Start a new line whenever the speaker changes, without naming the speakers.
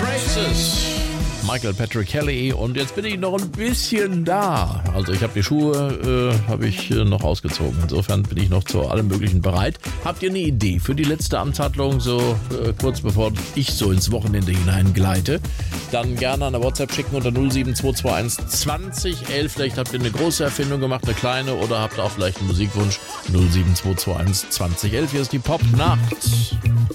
Traces. Michael Patrick Kelly und jetzt bin ich noch ein bisschen da. Also ich habe die Schuhe noch ausgezogen. Insofern bin ich noch zu allem Möglichen bereit. Habt ihr eine Idee für die letzte Amtshandlung, so kurz bevor ich so ins Wochenende hineingleite? Dann gerne an der WhatsApp schicken unter 07221 2011. Vielleicht habt ihr eine große Erfindung gemacht, eine kleine oder habt auch vielleicht einen Musikwunsch. 07221 2011. Hier ist die Pop-Nacht.